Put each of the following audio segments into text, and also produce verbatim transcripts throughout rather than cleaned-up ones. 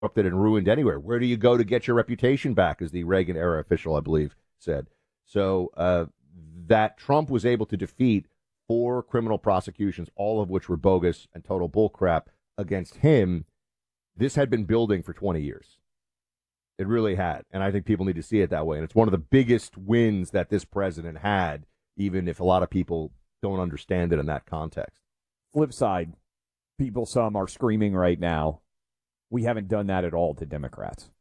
corrupted and ruined anywhere. Where do you go to get your reputation back, as the Reagan-era official, I believe, said. So uh, that Trump was able to defeat four criminal prosecutions, all of which were bogus and total bullcrap against him, this had been building for twenty years. It really had, and I think people need to see it that way. And it's one of the biggest wins that this president had, even if a lot of people don't understand it in that context. Flip side, people, some are screaming right now, we haven't done that at all to Democrats.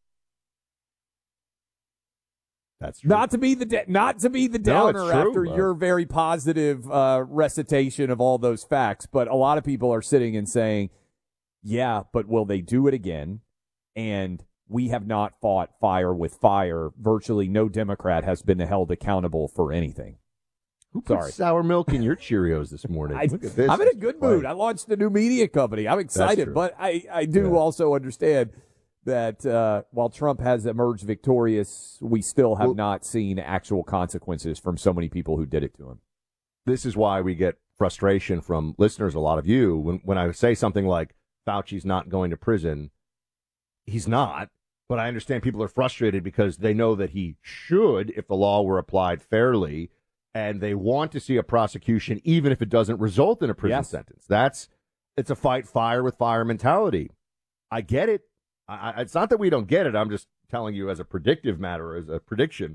That's true. Not to be the de- not to be the downer no, after uh, your very positive uh, recitation of all those facts, but a lot of people are sitting and saying, yeah, but will they do it again? And we have not fought fire with fire. Virtually no Democrat has been held accountable for anything. Who put Sorry. sour milk in your Cheerios this morning? I, Look at this. I'm in a good mood. I launched a new media company. I'm excited, but I, I do Yeah. also understand that uh, while Trump has emerged victorious, we still have well, not seen actual consequences from so many people who did it to him. This is why we get frustration from listeners, a lot of you, when, when I say something like Fauci's not going to prison. He's not, but I understand people are frustrated because they know that he should if the law were applied fairly, and they want to see a prosecution even if it doesn't result in a prison yes. sentence. That's it's a fight fire with fire mentality. I get it. I, it's not that we don't get it. I'm just telling you as a predictive matter, as a prediction.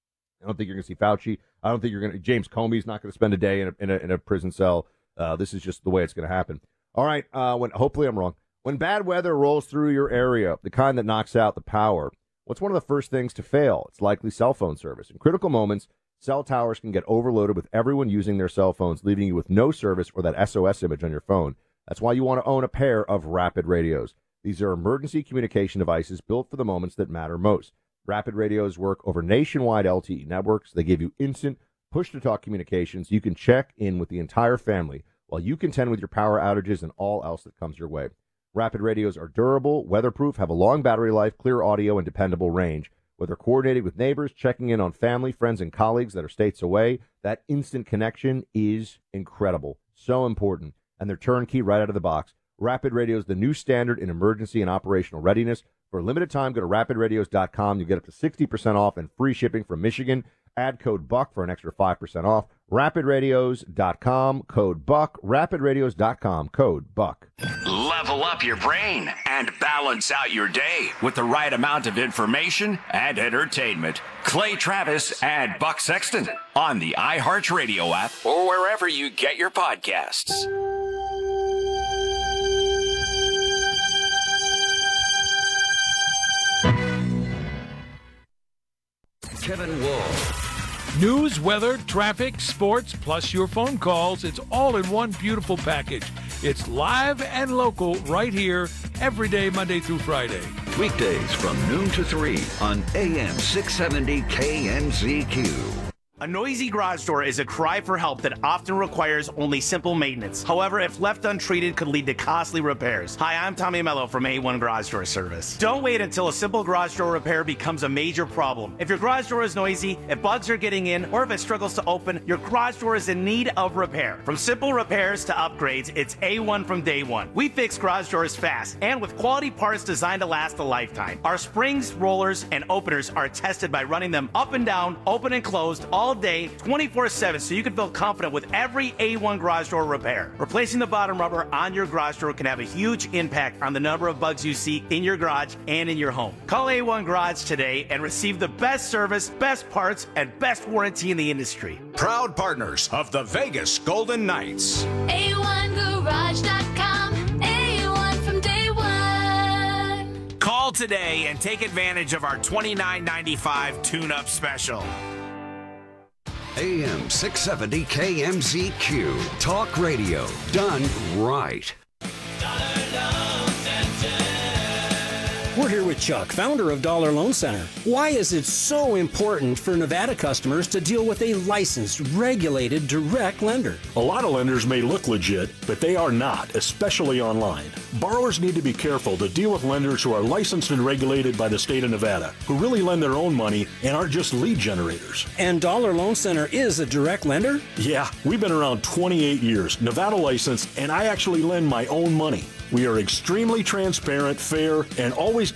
I don't think you're going to see Fauci. I don't think you're going to. James Comey's not going to spend a day in a, in a, in a prison cell. Uh, this is just the way it's going to happen. All right. Uh, when hopefully I'm wrong. When bad weather rolls through your area, the kind that knocks out the power, what's one of the first things to fail? It's likely cell phone service. In critical moments, cell towers can get overloaded with everyone using their cell phones, leaving you with no service or that S O S image on your phone. That's why you want to own a pair of Rapid Radios. These are emergency communication devices built for the moments that matter most. Rapid Radios work over nationwide L T E networks. They give you instant push-to-talk communications. You can check in with the entire family while you contend with your power outages and all else that comes your way. Rapid Radios are durable, weatherproof, have a long battery life, clear audio, and dependable range. Whether coordinated with neighbors, checking in on family, friends, and colleagues that are states away, that instant connection is incredible. So important. And they're turnkey right out of the box. Rapid Radio is the new standard in emergency and operational readiness. For a limited time, go to rapid radios dot com. You get up to sixty percent off and free shipping from Michigan. Add code BUCK for an extra five percent off. rapid radios dot com, code BUCK. rapid radios dot com, code BUCK. Level up your brain and balance out your day with the right amount of information and entertainment. Clay Travis and Buck Sexton on the iHeartRadio app or wherever you get your podcasts. Kevin Wall. News, weather, traffic, sports, plus your phone calls. It's all in one beautiful package. It's live and local right here every day, Monday through Friday. Weekdays from noon to three on A M six seventy K N Z Q. A noisy garage door is a cry for help that often requires only simple maintenance. However, if left untreated, could lead to costly repairs. Hi, I'm Tommy Mello from A one Garage Door Service. Don't wait until a simple garage door repair becomes a major problem. If your garage door is noisy, if bugs are getting in, or if it struggles to open, your garage door is in need of repair. From simple repairs to upgrades, it's A one from day one. We fix garage doors fast and with quality parts designed to last a lifetime. Our springs, rollers, and openers are tested by running them up and down, open and closed, all all day, twenty-four seven, so you can feel confident with every A one garage door repair. Replacing the bottom rubber on your garage door can have a huge impact on the number of bugs you see in your garage and in your home. Call A one Garage today and receive the best service, best parts, and best warranty in the industry. Proud partners of the Vegas Golden Knights. A one garage dot com, A one from day one. Call today and take advantage of our twenty-nine ninety-five tune-up special. A M six seventy K M Z Q. Talk radio done right. We're here with Chuck, founder of Dollar Loan Center. Why is it so important for Nevada customers to deal with a licensed, regulated, direct lender? A lot of lenders may look legit, but they are not, especially online. Borrowers need to be careful to deal with lenders who are licensed and regulated by the state of Nevada, who really lend their own money and aren't just lead generators. And Dollar Loan Center is a direct lender? Yeah, we've been around twenty-eight years, Nevada licensed, and I actually lend my own money. We are extremely transparent, fair, and always